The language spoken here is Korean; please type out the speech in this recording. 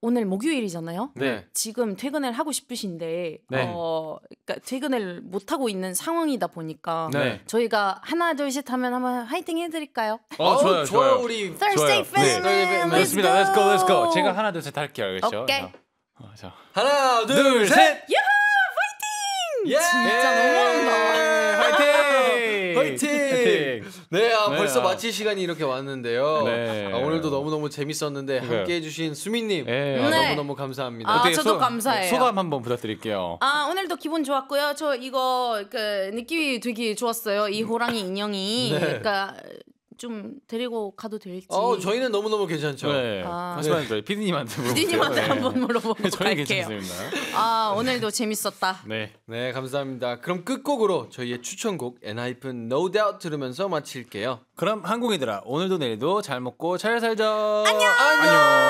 오늘 목요일이잖아요. 네. 지금 퇴근을 하고 싶으신데 네. 그러니까 퇴근을 못 하고 있는 상황이다 보니까 네. 저희가 하나 둘 셋 하면 한번 화이팅 해드릴까요? 좋아요. 우리 Thursday Family, let's 좋습니다. Let's go, let's go. go. 제가 하나 둘 셋 할게요. 알겠죠? 오케이. 자. 하나, 둘, 둘, 셋. 셋. 예! 진짜 너무한다. 화이팅! 화이팅! 네, 벌써 네, 마칠 시간이 이렇게 왔는데요. 네. 오늘도 너무너무 재밌었는데 그러니까요. 함께 해주신 수민님 네. 너무너무 감사합니다. 아, 저도 감사해요. 소감 한번 부탁드릴게요. 오늘도 기분 좋았고요. 저 이거 느낌이 되게 좋았어요. 이 호랑이 인형이 네. 그러니까 좀 데리고 가도 될지. 저희는 너무너무 괜찮죠. 네. 하지만 저희 피디님한테 물어볼게요. 피디님한테 네. 한번 물어보고 저희 갈게요. 괜찮습니다. 오늘도 재밌었다. 네. 네, 감사합니다. 그럼 끝곡으로 저희의 추천곡 엔하이픈 No Doubt 들으면서 마칠게요. 그럼 한국이들아 오늘도 내일도 잘 먹고 잘 살자. 안녕. 안녕.